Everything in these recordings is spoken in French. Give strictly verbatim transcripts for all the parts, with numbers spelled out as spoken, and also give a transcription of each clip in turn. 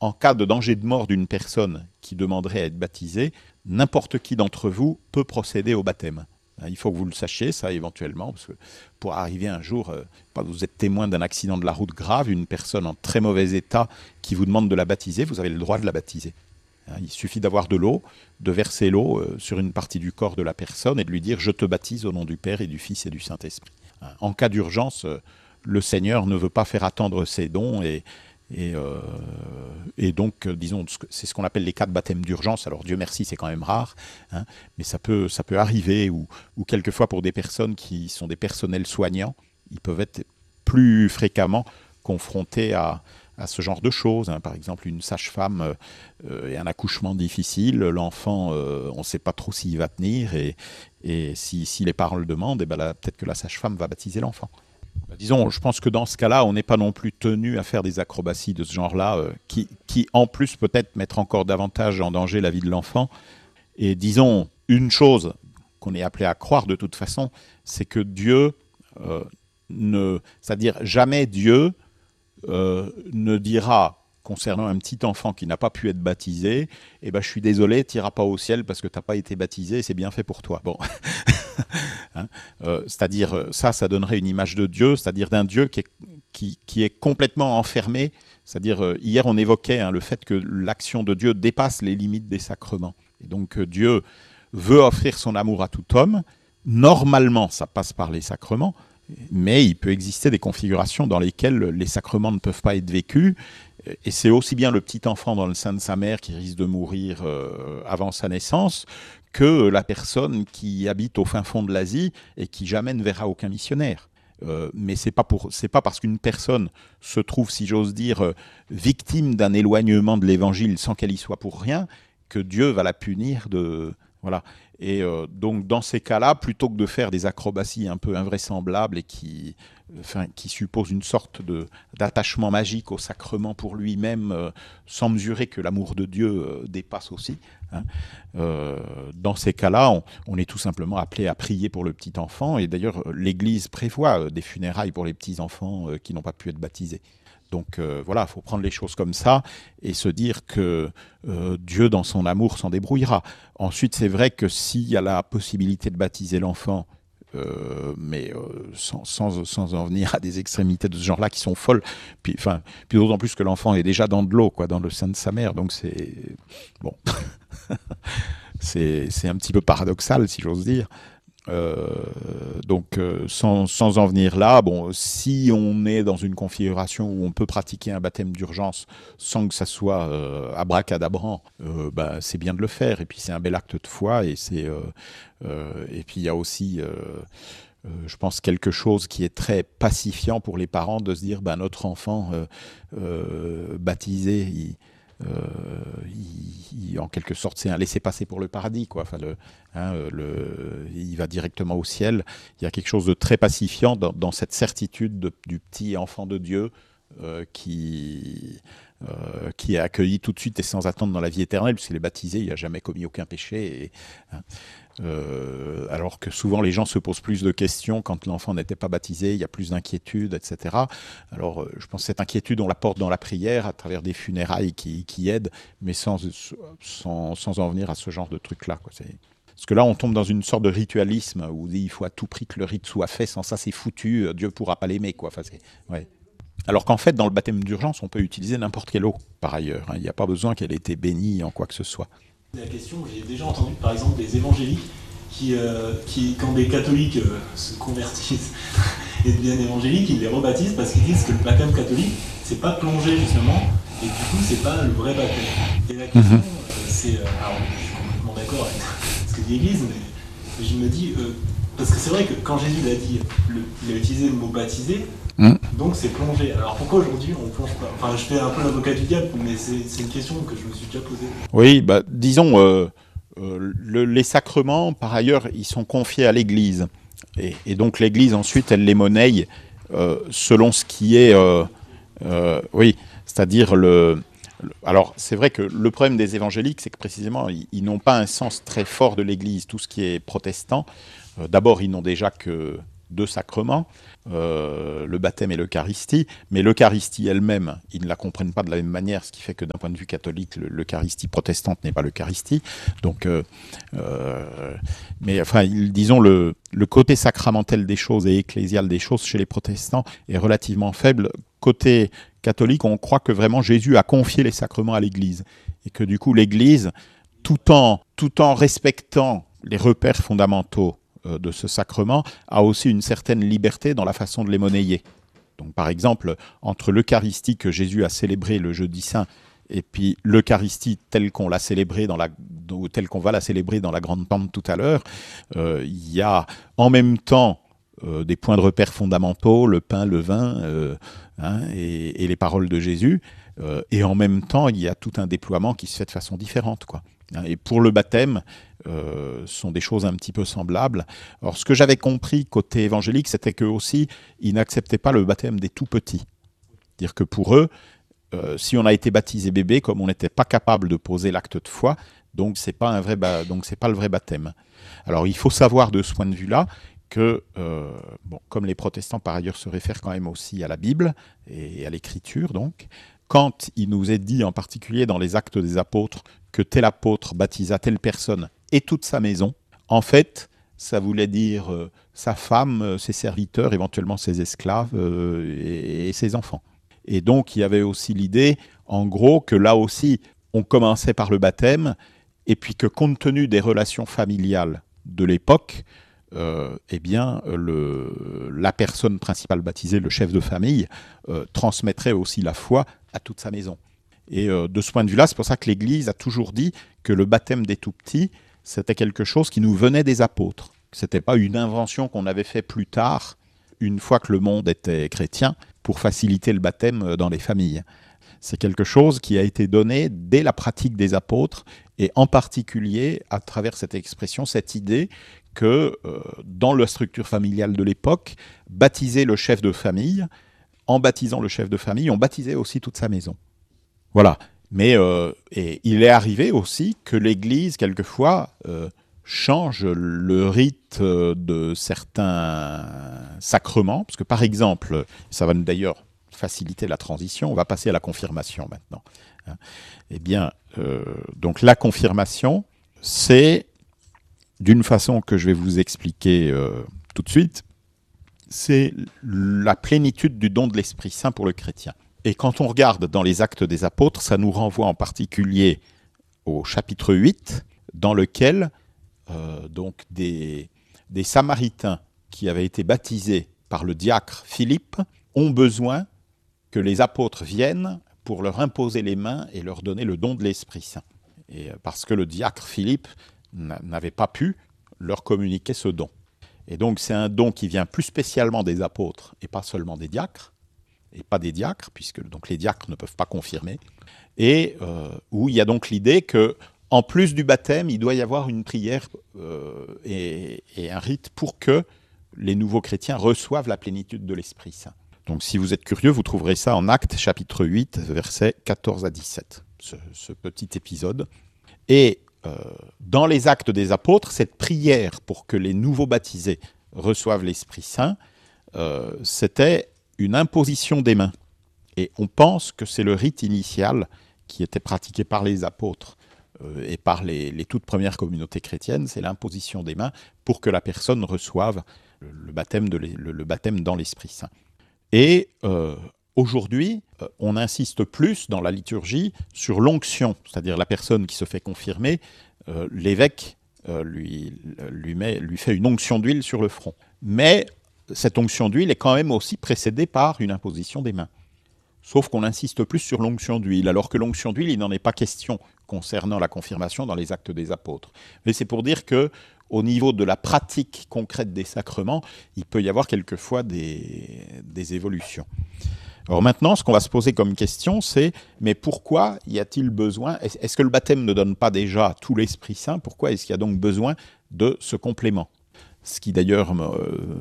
en cas de danger de mort d'une personne qui demanderait à être baptisée, n'importe qui d'entre vous peut procéder au baptême. Il faut que vous le sachiez, ça, éventuellement, parce que pour arriver un jour, euh, vous êtes témoin d'un accident de la route grave, une personne en très mauvais état qui vous demande de la baptiser, vous avez le droit de la baptiser. Il suffit d'avoir de l'eau, de verser l'eau euh, sur une partie du corps de la personne et de lui dire « Je te baptise au nom du Père et du Fils et du Saint-Esprit ». En cas d'urgence, euh, le Seigneur ne veut pas faire attendre ses dons et, et, euh, et donc, euh, disons, c'est ce qu'on appelle les cas de baptême d'urgence. Alors Dieu merci, c'est quand même rare, hein, mais ça peut, ça peut arriver, ou, ou quelquefois pour des personnes qui sont des personnels soignants, ils peuvent être plus fréquemment confrontés à, à ce genre de choses. Hein. Par exemple, une sage-femme euh, et un accouchement difficile, l'enfant, euh, on ne sait pas trop s'il va tenir, et, et si, si les parents le demandent, eh ben là, peut-être que la sage-femme va baptiser l'enfant. Disons, je pense que dans ce cas-là, on n'est pas non plus tenu à faire des acrobaties de ce genre-là, euh, qui, qui, en plus, peut-être mettre encore davantage en danger la vie de l'enfant. Et disons, une chose qu'on est appelé à croire de toute façon, c'est que Dieu, euh, ne, c'est-à-dire jamais Dieu euh, ne dira concernant un petit enfant qui n'a pas pu être baptisé, eh ben, je suis désolé, tu n'iras pas au ciel parce que tu n'as pas été baptisé, c'est bien fait pour toi. Bon. Hein, euh, c'est-à-dire, ça, ça donnerait une image de Dieu, c'est-à-dire d'un Dieu qui est, qui, qui est complètement enfermé. C'est-à-dire, euh, hier, on évoquait hein, le fait que l'action de Dieu dépasse les limites des sacrements. Et donc, euh, Dieu veut offrir son amour à tout homme. Normalement, ça passe par les sacrements, mais il peut exister des configurations dans lesquelles les sacrements ne peuvent pas être vécus. Et c'est aussi bien le petit enfant dans le sein de sa mère qui risque de mourir euh, avant sa naissance que la personne qui habite au fin fond de l'Asie et qui jamais ne verra aucun missionnaire. Euh, mais c'est pas pour, c'est pas parce qu'une personne se trouve, si j'ose dire, euh, victime d'un éloignement de l'Évangile sans qu'elle y soit pour rien, que Dieu va la punir de... Voilà. Et euh, donc, dans ces cas-là, plutôt que de faire des acrobaties un peu invraisemblables et qui, enfin, qui supposent une sorte de, d'attachement magique au sacrement pour lui-même, euh, sans mesurer que l'amour de Dieu euh, dépasse aussi, hein, euh, dans ces cas-là, on, on est tout simplement appelé à prier pour le petit enfant. Et d'ailleurs, l'Église prévoit euh, des funérailles pour les petits-enfants euh, qui n'ont pas pu être baptisés. Donc euh, voilà, il faut prendre les choses comme ça et se dire que euh, Dieu, dans son amour, s'en débrouillera. Ensuite, c'est vrai que s'il y a la possibilité de baptiser l'enfant, euh, mais euh, sans, sans, sans en venir à des extrémités de ce genre-là qui sont folles, puis, enfin, puis d'autant plus que l'enfant est déjà dans de l'eau, quoi, dans le sein de sa mère, donc c'est... Bon, c'est, c'est un petit peu paradoxal, si j'ose dire. Euh, donc euh, sans, sans en venir là, bon, si on est dans une configuration où on peut pratiquer un baptême d'urgence sans que ça soit euh, abracadabrant, euh, bah, c'est bien de le faire. Et puis c'est un bel acte de foi. Et, c'est, euh, euh, et puis il y a aussi, euh, euh, je pense, quelque chose qui est très pacifiant pour les parents de se dire, bah, notre enfant euh, euh, baptisé, il, Euh, il, il, en quelque sorte, c'est un laissez-passer pour le paradis, quoi. Enfin, le, hein, le, il va directement au ciel. Il y a quelque chose de très pacifiant dans, dans cette certitude de, du petit enfant de Dieu euh, qui, euh, qui est accueilli tout de suite et sans attendre dans la vie éternelle, puisqu'il est baptisé, il n'a jamais commis aucun péché. Et, hein, Euh, alors que souvent les gens se posent plus de questions quand l'enfant n'était pas baptisé, il y a plus d'inquiétude, et cetera. Alors euh, je pense que cette inquiétude, on la porte dans la prière à travers des funérailles qui, qui aident, mais sans, sans, sans en venir à ce genre de truc-là, quoi. C'est... Parce que là, on tombe dans une sorte de ritualisme où il faut à tout prix que le rite soit fait, sans ça c'est foutu, Dieu ne pourra pas l'aimer, quoi. Enfin, c'est... Ouais. Alors qu'en fait, dans le baptême d'urgence, on peut utiliser n'importe quelle eau, par ailleurs, hein. Il n'y a pas besoin qu'elle ait été bénie en quoi que ce soit. La question, j'ai déjà entendu par exemple des évangéliques qui, euh, qui quand des catholiques euh, se convertissent et deviennent évangéliques, ils les rebaptisent parce qu'ils disent que le baptême catholique, c'est pas plongé justement, et du coup, c'est pas le vrai baptême. Et la question, euh, c'est. Euh, alors, je suis complètement d'accord avec ce que dit l'Église, mais je me dis. Euh, parce que c'est vrai que quand Jésus l'a dit, le, il a utilisé le mot baptisé, mmh. donc c'est plongé. Alors pourquoi aujourd'hui on plonge pas? Enfin, je fais un peu l'avocat du diable, mais c'est, c'est une question que je me suis déjà posée. Oui, bah, disons, euh, euh, le, les sacrements, par ailleurs, ils sont confiés à l'Église. Et, et donc l'Église, ensuite, elle les monnaie euh, selon ce qui est... Euh, euh, oui, c'est-à-dire le... Alors, c'est vrai que le problème des évangéliques, c'est que précisément, ils, ils n'ont pas un sens très fort de l'Église, tout ce qui est protestant. Euh, d'abord, ils n'ont déjà que deux sacrements, euh, le baptême et l'Eucharistie, mais l'Eucharistie elle-même, ils ne la comprennent pas de la même manière, ce qui fait que d'un point de vue catholique, le, l'Eucharistie protestante n'est pas l'Eucharistie. Donc, euh, euh, mais enfin, il, disons, le, le côté sacramentel des choses et ecclésial des choses chez les protestants est relativement faible. Côté catholique, on croit que vraiment Jésus a confié les sacrements à l'Église, et que du coup, l'Église, tout en, tout en respectant les repères fondamentaux de ce sacrement, a aussi une certaine liberté dans la façon de les monnayer. Donc, par exemple, entre l'Eucharistie que Jésus a célébrée le jeudi saint et puis l'Eucharistie telle qu'on l'a célébrée dans la, telle qu'on va la célébrer dans la Grande Pente tout à l'heure, euh, il y a en même temps euh, des points de repère fondamentaux, le pain, le vin euh, hein, et, et les paroles de Jésus, euh, et en même temps, il y a tout un déploiement qui se fait de façon différente, quoi. Et pour le baptême, euh, sont des choses un petit peu semblables. Alors, ce que j'avais compris côté évangélique, c'était qu'eux aussi, ils n'acceptaient pas le baptême des tout-petits. C'est-à-dire que pour eux, euh, si on a été baptisé bébé, comme on n'était pas capable de poser l'acte de foi, donc c'est pas un vrai ba- donc c'est pas le vrai baptême. Alors, il faut savoir de ce point de vue-là que, euh, bon, comme les protestants par ailleurs se réfèrent quand même aussi à la Bible et à l'Écriture, donc, quand il nous est dit en particulier dans les Actes des Apôtres que tel apôtre baptisa telle personne et toute sa maison, en fait, ça voulait dire euh, sa femme, euh, ses serviteurs, éventuellement ses esclaves euh, et, et ses enfants. Et donc, il y avait aussi l'idée, en gros, que là aussi, on commençait par le baptême, et puis que compte tenu des relations familiales de l'époque, euh, eh bien, le, la personne principale baptisée, le chef de famille, euh, transmettrait aussi la foi à toute sa maison. Et euh, de ce point de vue-là, c'est pour ça que l'Église a toujours dit que le baptême des tout-petits, c'était quelque chose qui nous venait des apôtres. Ce n'était pas une invention qu'on avait fait plus tard, une fois que le monde était chrétien, pour faciliter le baptême dans les familles. C'est quelque chose qui a été donné dès la pratique des apôtres, et en particulier à travers cette expression, cette idée que euh, dans la structure familiale de l'époque, baptiser le chef de famille, en baptisant le chef de famille, on baptisait aussi toute sa maison. Voilà. Mais euh, et il est arrivé aussi que l'Église, quelquefois, euh, change le rite de certains sacrements. Parce que, par exemple, ça va d'ailleurs faciliter la transition, on va passer à la confirmation maintenant. Hein. Eh bien, euh, donc la confirmation, c'est, d'une façon que je vais vous expliquer euh, tout de suite, c'est la plénitude du don de l'Esprit Saint pour le chrétien. Et quand on regarde dans les Actes des Apôtres, ça nous renvoie en particulier au chapitre huit, dans lequel euh, donc des, des Samaritains qui avaient été baptisés par le diacre Philippe ont besoin que les apôtres viennent pour leur imposer les mains et leur donner le don de l'Esprit Saint. Et parce que le diacre Philippe n'avait pas pu leur communiquer ce don. Et donc c'est un don qui vient plus spécialement des apôtres et pas seulement des diacres, et pas des diacres, puisque donc les diacres ne peuvent pas confirmer, et euh, où il y a donc l'idée que, en plus du baptême, il doit y avoir une prière euh, et, et un rite pour que les nouveaux chrétiens reçoivent la plénitude de l'Esprit Saint. Donc si vous êtes curieux, vous trouverez ça en Actes chapitre huit, versets quatorze à dix-sept, ce, ce petit épisode. Et euh, dans les Actes des Apôtres, cette prière pour que les nouveaux baptisés reçoivent l'Esprit Saint, euh, c'était une imposition des mains. Et on pense que c'est le rite initial qui était pratiqué par les apôtres euh, et par les, les toutes premières communautés chrétiennes, c'est l'imposition des mains pour que la personne reçoive le, le, baptême, de le, le baptême dans l'Esprit Saint. Et euh, aujourd'hui, euh, on insiste plus dans la liturgie sur l'onction, c'est-à-dire la personne qui se fait confirmer, euh, l'évêque euh, lui, lui, met, lui fait une onction d'huile sur le front. Mais cette onction d'huile est quand même aussi précédée par une imposition des mains. Sauf qu'on insiste plus sur l'onction d'huile, alors que l'onction d'huile, il n'en est pas question concernant la confirmation dans les Actes des Apôtres. Mais c'est pour dire que, au niveau de la pratique concrète des sacrements, il peut y avoir quelquefois des, des évolutions. Alors maintenant, ce qu'on va se poser comme question, c'est mais pourquoi y a-t-il besoin, est-ce que le baptême ne donne pas déjà tout l'Esprit Saint? Pourquoi est-ce qu'il y a donc besoin de ce complément? Ce qui d'ailleurs me,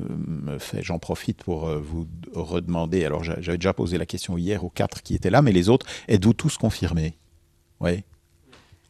me fait, j'en profite pour vous redemander, alors j'avais déjà posé la question hier aux quatre qui étaient là, mais les autres, êtes-vous tous confirmés? Oui.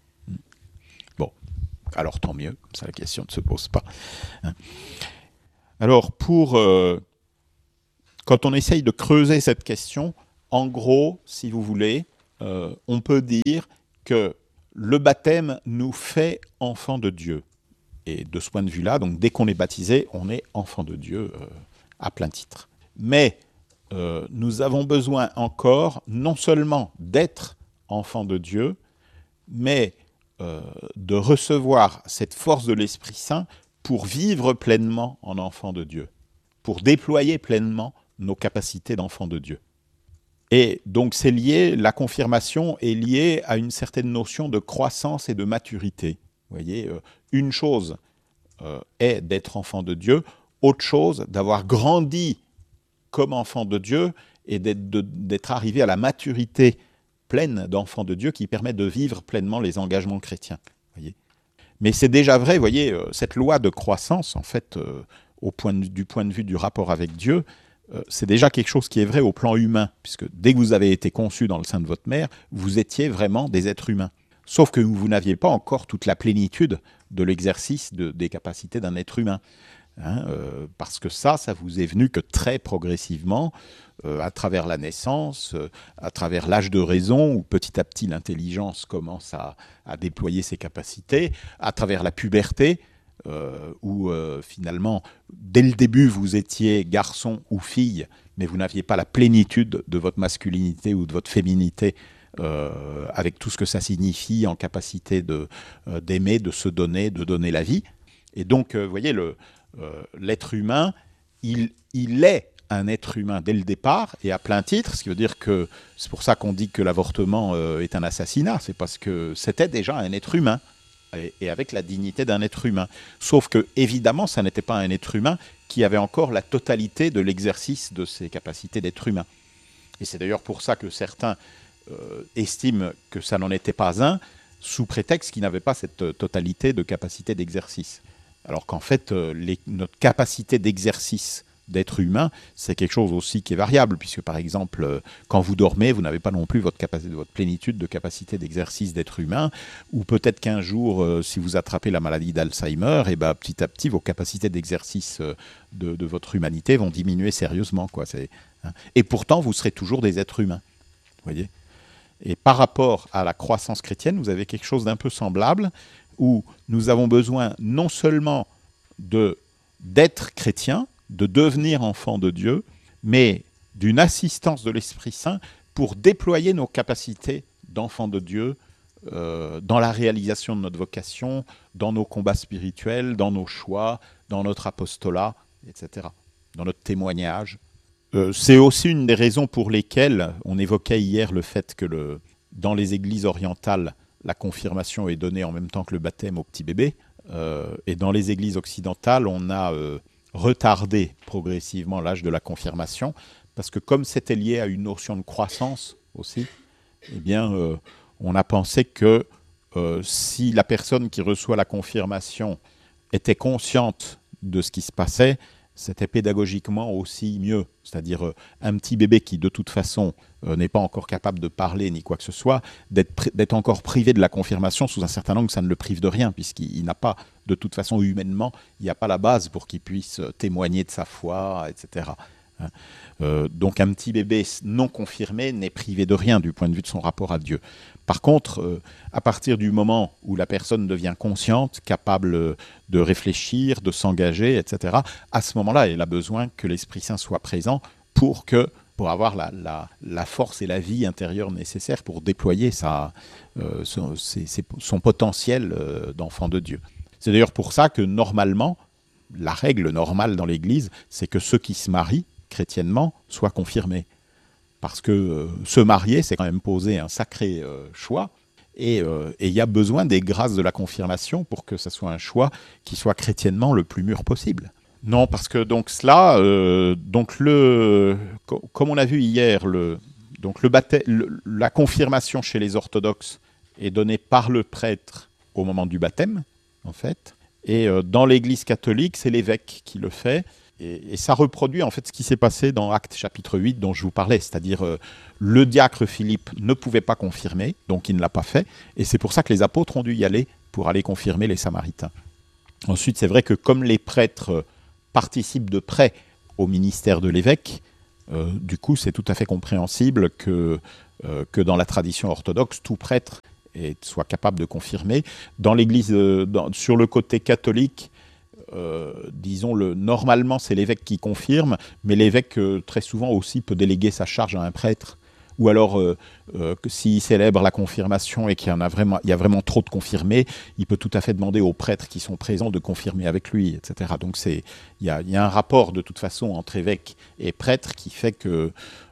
Bon, alors tant mieux, comme ça la question ne se pose pas. Alors, pour, euh, quand on essaye de creuser cette question, en gros, si vous voulez, euh, on peut dire que le baptême nous fait enfants de Dieu. Et de ce point de vue-là, donc dès qu'on est baptisé, on est enfant de Dieu euh, à plein titre. Mais euh, nous avons besoin encore, non seulement d'être enfant de Dieu, mais euh, de recevoir cette force de l'Esprit Saint pour vivre pleinement en enfant de Dieu, pour déployer pleinement nos capacités d'enfant de Dieu. Et donc c'est lié, la confirmation est liée à une certaine notion de croissance et de maturité. Vous voyez, euh, une chose euh, est d'être enfant de Dieu, autre chose d'avoir grandi comme enfant de Dieu et d'être, de, d'être arrivé à la maturité pleine d'enfant de Dieu qui permet de vivre pleinement les engagements chrétiens. Voyez. Mais c'est déjà vrai, vous voyez, euh, cette loi de croissance, en fait, euh, au point de, du point de vue du rapport avec Dieu, euh, c'est déjà quelque chose qui est vrai au plan humain, puisque dès que vous avez été conçu dans le sein de votre mère, vous étiez vraiment des êtres humains. Sauf que vous n'aviez pas encore toute la plénitude de l'exercice de, des capacités d'un être humain. Hein, euh, parce que ça, ça vous est venu que très progressivement, euh, à travers la naissance, euh, à travers l'âge de raison, où petit à petit l'intelligence commence à, à déployer ses capacités, à travers la puberté, euh, où euh, finalement, dès le début, vous étiez garçon ou fille, mais vous n'aviez pas la plénitude de votre masculinité ou de votre féminité, euh, avec tout ce que ça signifie en capacité de, euh, d'aimer, de se donner, de donner la vie. Et donc, euh, vous voyez, le Euh, l'être humain, il, il est un être humain dès le départ et à plein titre, ce qui veut dire que c'est pour ça qu'on dit que l'avortement euh, est un assassinat, c'est parce que c'était déjà un être humain et, et avec la dignité d'un être humain. Sauf que, évidemment, ça n'était pas un être humain qui avait encore la totalité de l'exercice de ses capacités d'être humain. Et c'est d'ailleurs pour ça que certains euh, estiment que ça n'en était pas un, sous prétexte qu'il n'avait pas cette totalité de capacité d'exercice. Alors qu'en fait, euh, les, notre capacité d'exercice d'être humain, c'est quelque chose aussi qui est variable, puisque par exemple, euh, quand vous dormez, vous n'avez pas non plus votre, capacité, votre plénitude de capacité d'exercice d'être humain, ou peut-être qu'un jour, euh, si vous attrapez la maladie d'Alzheimer, et ben, petit à petit, vos capacités d'exercice euh, de, de votre humanité vont diminuer sérieusement, quoi. C'est, hein. Et pourtant, vous serez toujours des êtres humains, vous voyez. Et par rapport à la croissance chrétienne, vous avez quelque chose d'un peu semblable, où nous avons besoin non seulement de, d'être chrétiens, de devenir enfants de Dieu, mais d'une assistance de l'Esprit Saint pour déployer nos capacités d'enfants de Dieu euh, dans la réalisation de notre vocation, dans nos combats spirituels, dans nos choix, dans notre apostolat, et cetera, dans notre témoignage. Euh, c'est aussi une des raisons pour lesquelles on évoquait hier le fait que le, dans les églises orientales, la confirmation est donnée en même temps que le baptême au petit bébé. Euh, et dans les églises occidentales, on a euh, retardé progressivement l'âge de la confirmation, parce que comme c'était lié à une notion de croissance aussi, eh bien, euh, on a pensé que euh, si la personne qui reçoit la confirmation était consciente de ce qui se passait, c'était pédagogiquement aussi mieux. C'est-à-dire euh, un petit bébé qui, de toute façon, euh, n'est pas encore capable de parler ni quoi que ce soit, d'être, pr- d'être encore privé de la confirmation, sous un certain angle, ça ne le prive de rien, puisqu'il il n'a pas, de toute façon, humainement, il n'y a pas la base pour qu'il puisse témoigner de sa foi, et cetera. Hein. Euh, donc un petit bébé non confirmé n'est privé de rien du point de vue de son rapport à Dieu. Par contre, euh, à partir du moment où la personne devient consciente, capable de réfléchir, de s'engager, et cetera, à ce moment-là, elle a besoin que l'Esprit Saint soit présent pour, que, pour avoir la, la, la force et la vie intérieure nécessaires pour déployer sa, euh, son, ses, ses, son potentiel euh, d'enfant de Dieu. C'est d'ailleurs pour ça que normalement, la règle normale dans l'Église, c'est que ceux qui se marient chrétiennement soient confirmés. Parce que euh, se marier, c'est quand même poser un sacré euh, choix. Et euh, il y a besoin des grâces de la confirmation pour que ce soit un choix qui soit chrétiennement le plus mûr possible. Non, parce que donc cela, euh, donc le, comme on a vu hier, le, donc le baptême, le, la confirmation chez les orthodoxes est donnée par le prêtre au moment du baptême, en fait. Et euh, dans l'Église catholique, c'est l'évêque qui le fait. Et, et ça reproduit en fait ce qui s'est passé dans Actes chapitre huit dont je vous parlais, c'est-à-dire euh, le diacre Philippe ne pouvait pas confirmer, donc il ne l'a pas fait, et c'est pour ça que les apôtres ont dû y aller pour aller confirmer les Samaritains. Ensuite, c'est vrai que comme les prêtres participe de près au ministère de l'évêque, euh, du coup, c'est tout à fait compréhensible que, euh, que dans la tradition orthodoxe, tout prêtre est, soit capable de confirmer. Dans l'Église, euh, dans, sur le côté catholique, euh, disons, le, normalement, c'est l'évêque qui confirme, mais l'évêque, euh, très souvent aussi, peut déléguer sa charge à un prêtre. Ou alors, euh, euh, s'il célèbre la confirmation et qu'il y en a vraiment, il y a vraiment trop de confirmés, il peut tout à fait demander aux prêtres qui sont présents de confirmer avec lui, et cetera. Donc, c'est, il y a, il y a un rapport de toute façon entre évêque et prêtre qui fait que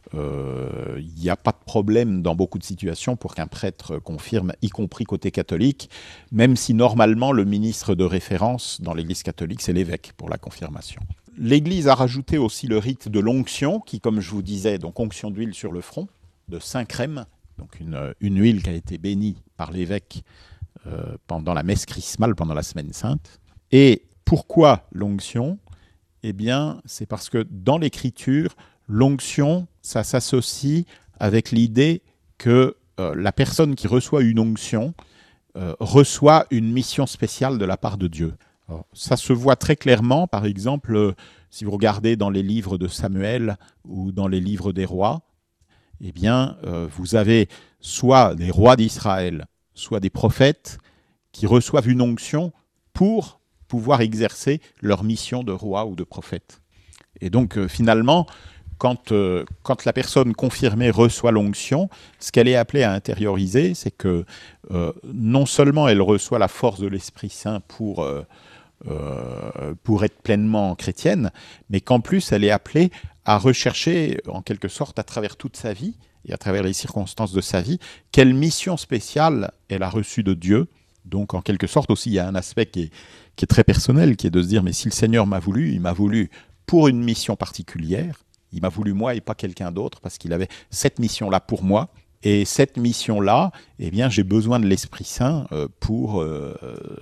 euh, il n'y a pas de problème dans beaucoup de situations pour qu'un prêtre confirme, y compris côté catholique, même si normalement le ministre de référence dans l'Église catholique, c'est l'évêque pour la confirmation. L'Église a rajouté aussi le rite de l'onction, qui, comme je vous disais, donc onction d'huile sur le front, de Saint-Crème, donc une, une huile qui a été bénie par l'évêque euh, pendant la messe chrismale, pendant la Semaine Sainte. Et pourquoi l'onction ? Eh bien, c'est parce que dans l'Écriture, l'onction, ça s'associe avec l'idée que euh, la personne qui reçoit une onction euh, reçoit une mission spéciale de la part de Dieu. Alors, ça se voit très clairement, par exemple, euh, si vous regardez dans les livres de Samuel ou dans les livres des rois, eh bien, euh, vous avez soit des rois d'Israël, soit des prophètes qui reçoivent une onction pour pouvoir exercer leur mission de roi ou de prophète. Et donc, euh, finalement, quand, euh, quand la personne confirmée reçoit l'onction, ce qu'elle est appelée à intérioriser, c'est que euh, non seulement elle reçoit la force de l'Esprit Saint pour, euh, euh, pour être pleinement chrétienne, mais qu'en plus, elle est appelée à rechercher, en quelque sorte, à travers toute sa vie et à travers les circonstances de sa vie, quelle mission spéciale elle a reçue de Dieu. Donc, en quelque sorte, aussi, il y a un aspect qui est, qui est très personnel, qui est de se dire, mais si le Seigneur m'a voulu, il m'a voulu pour une mission particulière, il m'a voulu moi et pas quelqu'un d'autre, parce qu'il avait cette mission-là pour moi. Et cette mission-là, eh bien, j'ai besoin de l'Esprit Saint euh, pour, euh,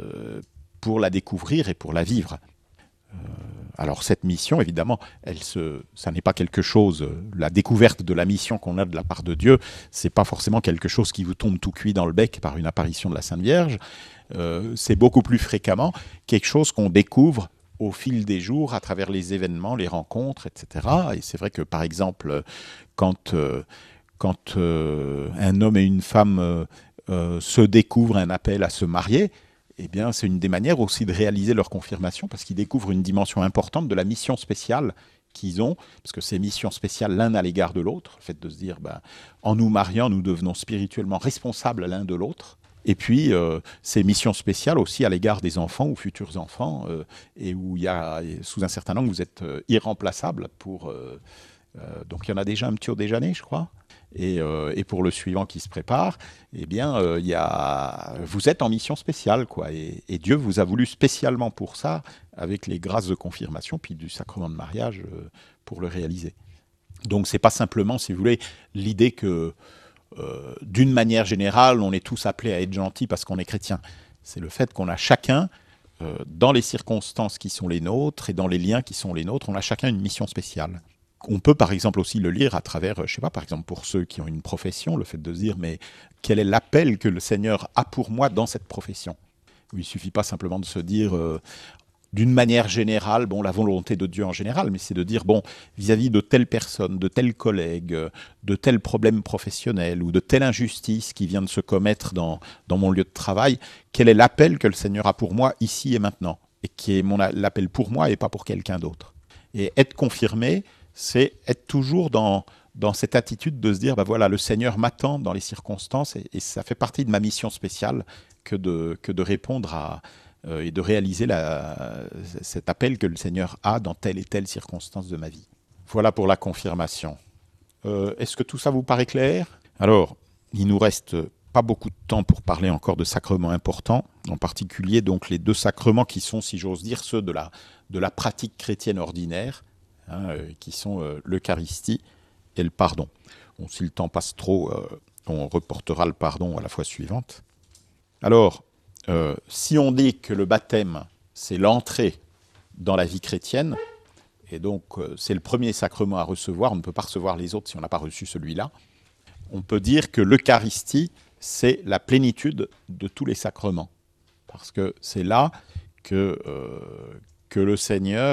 pour la découvrir et pour la vivre. Euh, alors cette mission, évidemment, elle se, ça n'est pas quelque chose, la découverte de la mission qu'on a de la part de Dieu, c'est pas forcément quelque chose qui vous tombe tout cuit dans le bec par une apparition de la Sainte Vierge, euh, c'est beaucoup plus fréquemment quelque chose qu'on découvre au fil des jours, à travers les événements, les rencontres, et cetera. Et c'est vrai que, par exemple, quand, euh, quand euh, un homme et une femme euh, euh, se découvrent un appel à se marier, eh bien, c'est une des manières aussi de réaliser leur confirmation, parce qu'ils découvrent une dimension importante de la mission spéciale qu'ils ont, parce que c'est mission spéciale l'un à l'égard de l'autre, le fait de se dire, ben, en nous mariant, nous devenons spirituellement responsables l'un de l'autre. Et puis, euh, ces missions spéciales aussi à l'égard des enfants ou futurs enfants, euh, et où il y a, sous un certain angle, vous êtes euh, irremplaçable pour... Euh, euh, donc, il y en a déjà un petit au déjeuner, je crois. Et, euh, et pour le suivant qui se prépare, eh bien, euh, y a, vous êtes en mission spéciale, quoi. Et, et Dieu vous a voulu spécialement pour ça, avec les grâces de confirmation, puis du sacrement de mariage, euh, pour le réaliser. Donc, c'est pas simplement, si vous voulez, l'idée que, euh, d'une manière générale, on est tous appelés à être gentils parce qu'on est chrétien. C'est le fait qu'on a chacun, euh, dans les circonstances qui sont les nôtres et dans les liens qui sont les nôtres, on a chacun une mission spéciale. On peut par exemple aussi le lire à travers, je sais pas, par exemple pour ceux qui ont une profession, le fait de se dire, mais quel est l'appel que le Seigneur a pour moi dans cette profession ? Il ne suffit pas simplement de se dire, euh, d'une manière générale, bon, la volonté de Dieu en général, mais c'est de dire, bon, vis-à-vis de telle personne, de tel collègue, de tel problème professionnel ou de telle injustice qui vient de se commettre dans, dans mon lieu de travail, quel est l'appel que le Seigneur a pour moi ici et maintenant ? Et qui est mon, l'appel pour moi et pas pour quelqu'un d'autre. Et être confirmé, c'est être toujours dans, dans cette attitude de se dire, ben voilà, le Seigneur m'attend dans les circonstances et, et ça fait partie de ma mission spéciale que de, que de répondre à, euh, et de réaliser la, cet appel que le Seigneur a dans telle et telle circonstance de ma vie. Voilà pour la confirmation. Euh, est-ce que tout ça vous paraît clair ? Alors, il nous reste pas beaucoup de temps pour parler encore de sacrements importants, en particulier donc les deux sacrements qui sont, si j'ose dire, ceux de la, de la pratique chrétienne ordinaire, Hein, euh, qui sont euh, l'Eucharistie et le pardon. Bon, si le temps passe trop, euh, on reportera le pardon à la fois suivante. Alors, euh, si on dit que le baptême, c'est l'entrée dans la vie chrétienne, et donc euh, c'est le premier sacrement à recevoir, on ne peut pas recevoir les autres si on n'a pas reçu celui-là, on peut dire que l'Eucharistie, c'est la plénitude de tous les sacrements. Parce que c'est là que, euh, que le Seigneur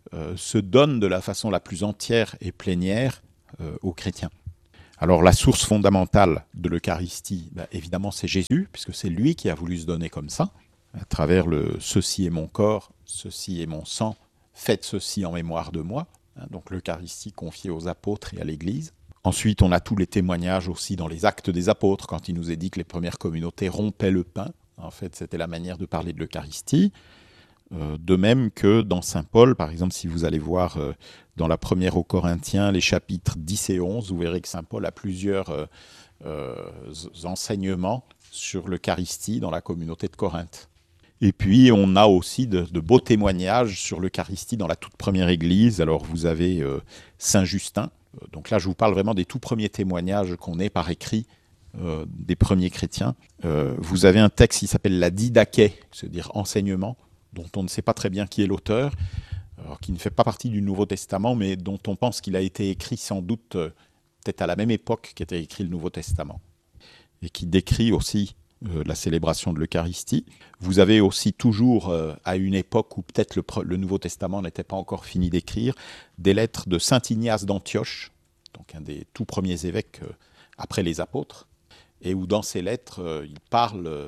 euh, se donne de la façon la plus entière et plénière euh, aux chrétiens. Alors la source fondamentale de l'Eucharistie, ben, évidemment c'est Jésus, puisque c'est lui qui a voulu se donner comme ça, à travers le « ceci est mon corps, ceci est mon sang, faites ceci en mémoire de moi », hein, donc l'Eucharistie confiée aux apôtres et à l'Église. Ensuite, on a tous les témoignages aussi dans les actes des apôtres, quand il nous est dit que les premières communautés rompaient le pain. En fait, c'était la manière de parler de l'Eucharistie. Euh, de même que dans saint Paul, par exemple, si vous allez voir euh, dans la première aux Corinthiens, les chapitres dix et onze, vous verrez que saint Paul a plusieurs euh, euh, enseignements sur l'Eucharistie dans la communauté de Corinthe. Et puis, on a aussi de, de beaux témoignages sur l'Eucharistie dans la toute première Église. Alors, vous avez euh, saint Justin. Donc là, je vous parle vraiment des tout premiers témoignages qu'on ait par écrit euh, des premiers chrétiens. Euh, vous avez un texte qui s'appelle la Didaché, c'est-à-dire enseignement, dont on ne sait pas très bien qui est l'auteur, alors qui ne fait pas partie du Nouveau Testament, mais dont on pense qu'il a été écrit sans doute euh, peut-être à la même époque qu'était écrit le Nouveau Testament, et qui décrit aussi euh, la célébration de l'Eucharistie. Vous avez aussi toujours, euh, à une époque où peut-être le, le Nouveau Testament n'était pas encore fini d'écrire, des lettres de saint Ignace d'Antioche, donc un des tout premiers évêques euh, après les apôtres, et où dans ces lettres, euh, il parle euh,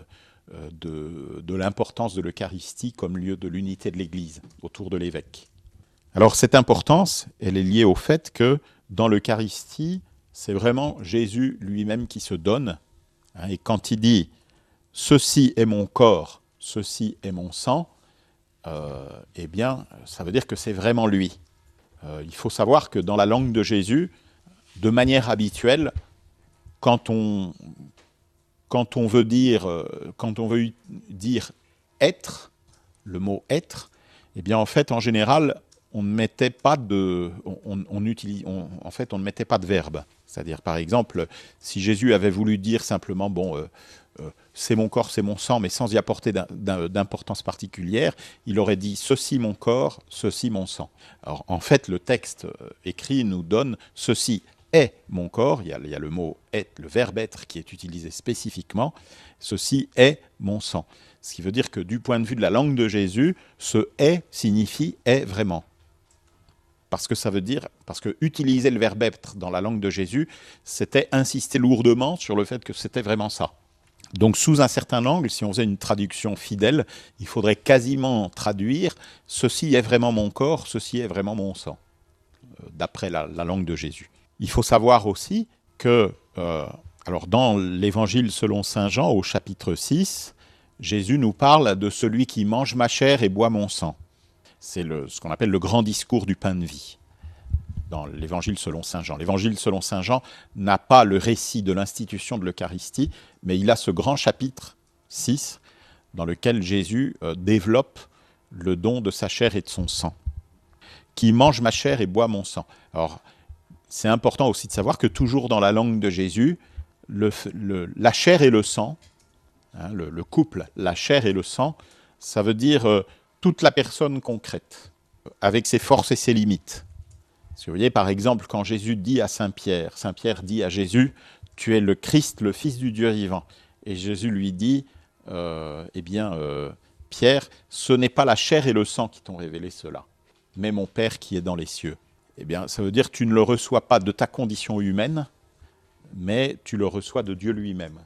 de, de l'importance de l'Eucharistie comme lieu de l'unité de l'Église autour de l'évêque. Alors cette importance, elle est liée au fait que dans l'Eucharistie, c'est vraiment Jésus lui-même qui se donne, hein, et quand il dit « ceci est mon corps, ceci est mon sang euh, », eh bien, ça veut dire que c'est vraiment lui. Euh, il faut savoir que dans la langue de Jésus, de manière habituelle, quand on, quand on veut dire, quand on veut dire être, le mot être, eh bien en fait, en général, on ne mettait pas de, on, on utilise, on, en fait, on ne mettait pas de verbe. C'est-à-dire, par exemple, si Jésus avait voulu dire simplement, bon, euh, euh, c'est mon corps, c'est mon sang, mais sans y apporter d'importance particulière, il aurait dit ceci mon corps, ceci mon sang. Alors, en fait, le texte écrit nous donne ceci est mon corps, il y a, il y a le mot être, le verbe être qui est utilisé spécifiquement, ceci est mon sang. Ce qui veut dire que du point de vue de la langue de Jésus, ce est signifie est vraiment. Parce que ça veut dire, parce que utiliser le verbe être dans la langue de Jésus, c'était insister lourdement sur le fait que c'était vraiment ça. Donc sous un certain angle, si on faisait une traduction fidèle, il faudrait quasiment traduire « ceci est vraiment mon corps, ceci est vraiment mon sang », d'après la, la langue de Jésus. Il faut savoir aussi que, euh, alors dans l'Évangile selon saint Jean, au chapitre six, Jésus nous parle de celui qui mange ma chair et boit mon sang. C'est le, ce qu'on appelle le grand discours du pain de vie, dans l'Évangile selon saint Jean. L'Évangile selon saint Jean n'a pas le récit de l'institution de l'Eucharistie, mais il a ce grand chapitre six, dans lequel Jésus euh, développe le don de sa chair et de son sang. Qui mange ma chair et boit mon sang. Alors, c'est important aussi de savoir que toujours dans la langue de Jésus, le, le, la chair et le sang, hein, le, le couple, la chair et le sang, ça veut dire euh, toute la personne concrète, avec ses forces et ses limites. Parce que vous voyez, par exemple, quand Jésus dit à saint Pierre, saint Pierre dit à Jésus, « Tu es le Christ, le Fils du Dieu vivant ». Et Jésus lui dit, euh, « Eh bien, euh, Pierre, ce n'est pas la chair et le sang qui t'ont révélé cela, mais mon Père qui est dans les cieux. » Eh bien, ça veut dire que tu ne le reçois pas de ta condition humaine, mais tu le reçois de Dieu lui-même.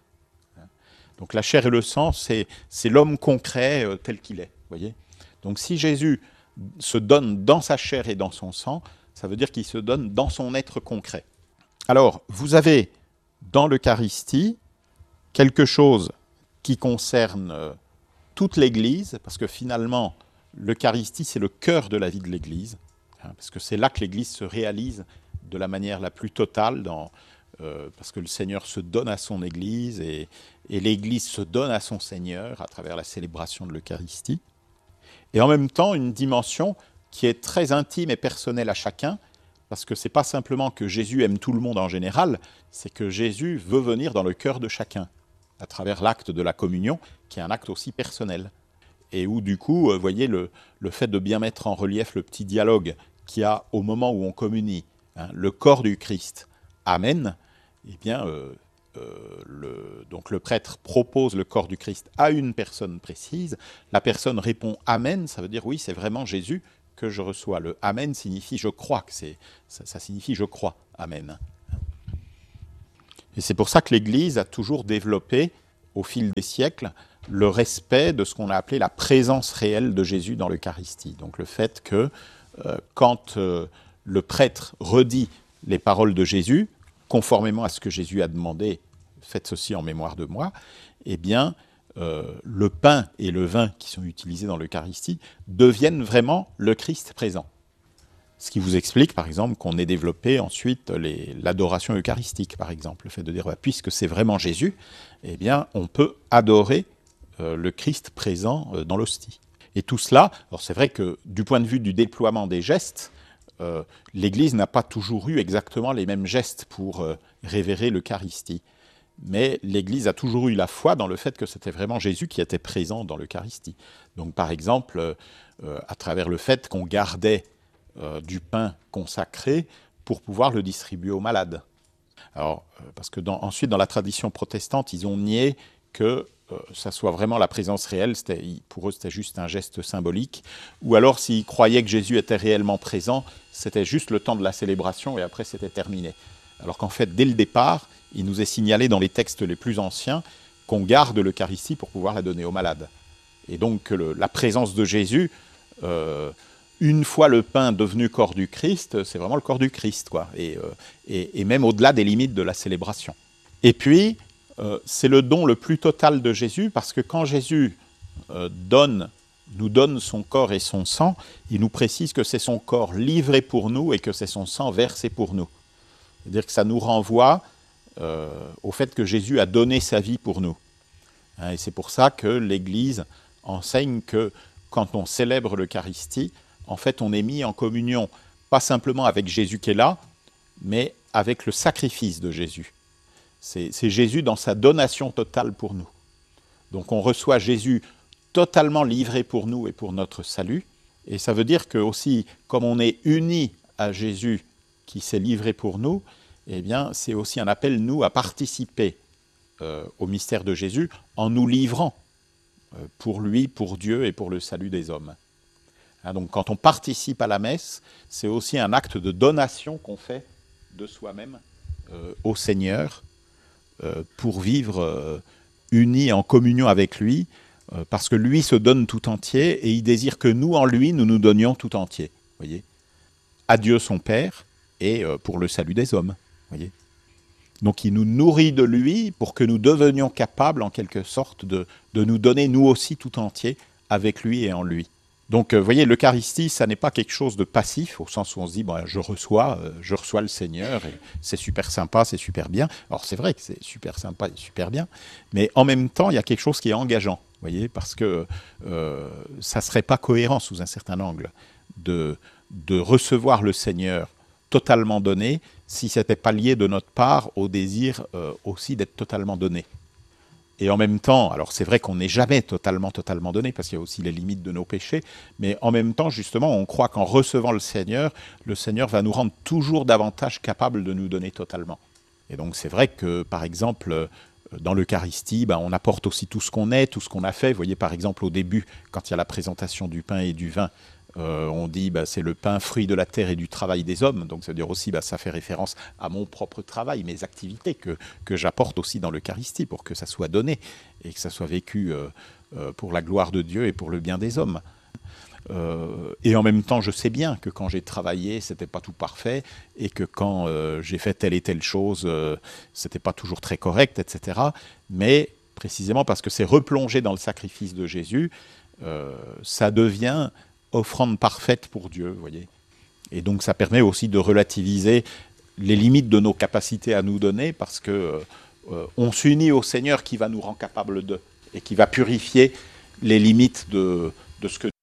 Donc la chair et le sang, c'est, c'est l'homme concret euh, tel qu'il est. Voyez ? Donc si Jésus se donne dans sa chair et dans son sang, ça veut dire qu'il se donne dans son être concret. Alors, vous avez dans l'Eucharistie quelque chose qui concerne euh, toute l'Église, parce que finalement, l'Eucharistie, c'est le cœur de la vie de l'Église, hein, parce que c'est là que l'Église se réalise de la manière la plus totale, dans, euh, parce que le Seigneur se donne à son Église, et, et l'Église se donne à son Seigneur à travers la célébration de l'Eucharistie. Et en même temps, une dimension qui est très intime et personnelle à chacun, parce que ce n'est pas simplement que Jésus aime tout le monde en général, c'est que Jésus veut venir dans le cœur de chacun, à travers l'acte de la communion, qui est un acte aussi personnel. Et où, du coup, vous voyez, le, le fait de bien mettre en relief le petit dialogue qu'il y a au moment où on communie, hein, le corps du Christ, Amen, eh bien, euh, euh, le, donc le prêtre propose le corps du Christ à une personne précise, la personne répond Amen, ça veut dire oui, c'est vraiment Jésus que je reçois. Le Amen signifie je crois, que c'est, ça, ça signifie je crois. Amen. Et c'est pour ça que l'Église a toujours développé, au fil des siècles, le respect de ce qu'on a appelé la présence réelle de Jésus dans l'Eucharistie. Donc le fait que euh, quand euh, le prêtre redit les paroles de Jésus, conformément à ce que Jésus a demandé, faites ceci en mémoire de moi, eh bien, euh, le pain et le vin qui sont utilisés dans l'Eucharistie deviennent vraiment le Christ présent. Ce qui vous explique, par exemple, qu'on ait développé ensuite les, l'adoration eucharistique, par exemple. Le fait de dire, bah, puisque c'est vraiment Jésus, eh bien, on peut adorer euh, le Christ présent euh, dans l'hostie. Et tout cela, alors c'est vrai que du point de vue du déploiement des gestes, euh, l'Église n'a pas toujours eu exactement les mêmes gestes pour euh, révérer l'Eucharistie. Mais l'Église a toujours eu la foi dans le fait que c'était vraiment Jésus qui était présent dans l'Eucharistie. Donc, par exemple, euh, à travers le fait qu'on gardait Euh, du pain consacré pour pouvoir le distribuer aux malades. Alors, euh, parce que dans, ensuite, dans la tradition protestante, ils ont nié que euh, ça soit vraiment la présence réelle. C'était, pour eux, c'était juste un geste symbolique. Ou alors, s'ils croyaient que Jésus était réellement présent, c'était juste le temps de la célébration et après, c'était terminé. Alors qu'en fait, dès le départ, il nous est signalé dans les textes les plus anciens qu'on garde l'Eucharistie pour pouvoir la donner aux malades. Et donc, le, la présence de Jésus... Euh, Une fois le pain devenu corps du Christ, c'est vraiment le corps du Christ, quoi, et, euh, et, et même au-delà des limites de la célébration. Et puis, euh, c'est le don le plus total de Jésus, parce que quand Jésus euh, donne, nous donne son corps et son sang, il nous précise que c'est son corps livré pour nous et que c'est son sang versé pour nous. C'est-à-dire que ça nous renvoie euh, au fait que Jésus a donné sa vie pour nous. Hein, et c'est pour ça que l'Église enseigne que quand on célèbre l'Eucharistie, en fait, on est mis en communion, pas simplement avec Jésus qui est là, mais avec le sacrifice de Jésus. C'est, c'est Jésus dans sa donation totale pour nous. Donc on reçoit Jésus totalement livré pour nous et pour notre salut. Et ça veut dire que aussi, comme on est unis à Jésus qui s'est livré pour nous, eh bien, c'est aussi un appel, nous, à participer euh, au mystère de Jésus en nous livrant euh, pour lui, pour Dieu et pour le salut des hommes. Hein, donc quand on participe à la messe, c'est aussi un acte de donation qu'on fait de soi-même euh, au Seigneur euh, pour vivre euh, unis en communion avec lui, euh, parce que lui se donne tout entier et il désire que nous, en lui, nous nous donnions tout entier. Voyez, à Dieu son Père et euh, pour le salut des hommes. Voyez. Donc il nous nourrit de lui pour que nous devenions capables, en quelque sorte, de, de nous donner nous aussi tout entier avec lui et en lui. Donc, vous voyez, l'Eucharistie, ça n'est pas quelque chose de passif, au sens où on se dit, bon, je reçois, euh, je reçois le Seigneur, et c'est super sympa, c'est super bien. Alors, c'est vrai que c'est super sympa et super bien, mais en même temps, il y a quelque chose qui est engageant, vous voyez, parce que euh, ça ne serait pas cohérent sous un certain angle de, de recevoir le Seigneur totalement donné si ce n'était pas lié de notre part au désir euh, aussi d'être totalement donné. Et en même temps, alors c'est vrai qu'on n'est jamais totalement, totalement donné, parce qu'il y a aussi les limites de nos péchés, mais en même temps, justement, on croit qu'en recevant le Seigneur, le Seigneur va nous rendre toujours davantage capables de nous donner totalement. Et donc c'est vrai que, par exemple, dans l'Eucharistie, ben, on apporte aussi tout ce qu'on est, tout ce qu'on a fait. Vous voyez, par exemple, au début, quand il y a la présentation du pain et du vin, Euh, on dit bah, c'est le pain, fruit de la terre et du travail des hommes. Donc ça veut dire aussi, bah, ça fait référence à mon propre travail, mes activités que, que j'apporte aussi dans l'Eucharistie pour que ça soit donné et que ça soit vécu euh, euh, pour la gloire de Dieu et pour le bien des hommes. Euh, et en même temps, je sais bien que quand j'ai travaillé, c'était pas tout parfait et que quand euh, j'ai fait telle et telle chose, euh, c'était pas toujours très correct, et cetera. Mais précisément parce que c'est replongé dans le sacrifice de Jésus, euh, ça devient offrande parfaite pour Dieu, vous voyez. Et donc ça permet aussi de relativiser les limites de nos capacités à nous donner, parce que euh, on s'unit au Seigneur qui va nous rendre capables de, et qui va purifier les limites de, de ce que